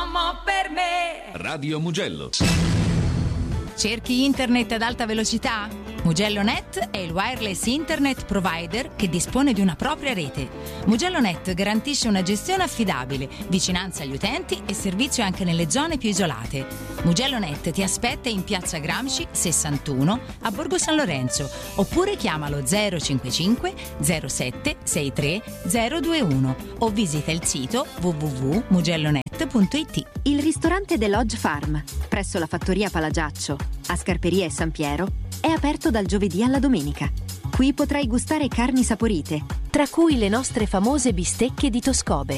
l'uomo per me. Radio Mugello. Cerchi internet ad alta velocità? Mugello.net è il wireless internet provider che dispone di una propria rete. Mugello.net garantisce una gestione affidabile, vicinanza agli utenti e servizio anche nelle zone più isolate. Mugello.net ti aspetta in Piazza Gramsci 61 a Borgo San Lorenzo oppure chiamalo 055 07 63 021 o visita il sito www.mugellonet.it. Il ristorante The Lodge Farm, presso la fattoria Palagiaccio, a Scarperia e San Piero, è aperto dal giovedì alla domenica. Qui potrai gustare carni saporite, tra cui le nostre famose bistecche di Toscobe.